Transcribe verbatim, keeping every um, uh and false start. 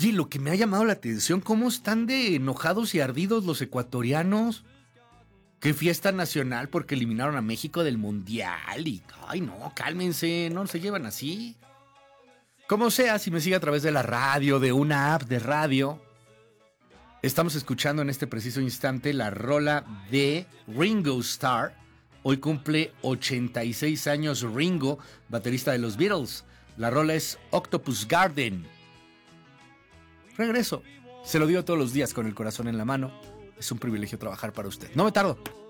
Oye, lo que me ha llamado la atención, ¿cómo están de enojados y ardidos los ecuatorianos? Qué fiesta nacional porque eliminaron a México del Mundial y... Ay, no, cálmense, no se llevan así. Como sea, si me sigue a través de la radio, de una app de radio, estamos escuchando en este preciso instante la rola de Ringo Starr. Hoy cumple ochenta y seis años Ringo, baterista de los Beatles. La rola es Octopus Garden. Regreso. Se lo digo todos los días con el corazón en la mano. Es un privilegio trabajar para usted. No me tardo.